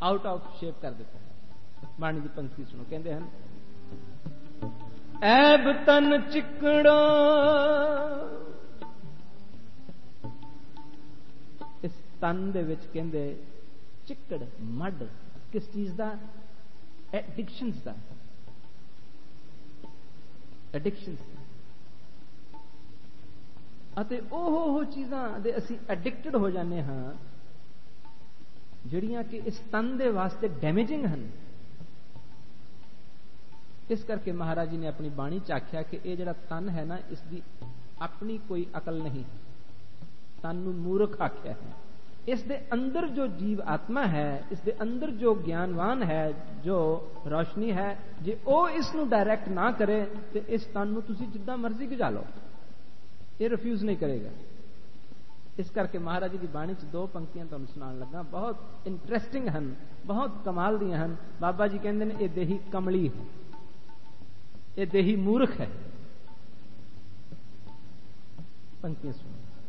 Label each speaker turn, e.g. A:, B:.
A: Out of shape कर दिता है। बाणी की पंक्ति सुनो, कहते हैं ऐब तन चिकड़ो, इस तन दे विच कहंदे चिकड़ मड, किस चीज का? एडिक्शंस का, एडिक्शंस अते ओह चीज़ां दे असी एडिक्टेड हो जाने हाँ जिहड़ियां कि इस तन दे वास्ते डैमेजिंग हन। इस करके महाराज जी ने अपनी बाणी च आख्या कि यह जिहड़ा तन है ना, इसकी अपनी कोई अकल नहीं, तन नूं मूर्ख आख्या है। इस दे अंदर जो जीव आत्मा है, इस दे अंदर जो ज्ञानवान है, जो रोशनी है, जे वो इसनूं डायरैक्ट ना करे तो इस तन नूं तुसीं जिद्दां मर्जी गिजा लो, ये रिफ्यूज नहीं करेगा। इस करके महाराज जी की बाणी च दो पंक्तियां तुहानूं सुनाउण लगा, बहुत इंटरस्टिंग हन, बहुत कमाल दियां हन। बाबा जी कहंदे ने, ये देही कमली है, ये देही मूर्ख है। पंक्तियां सुनो।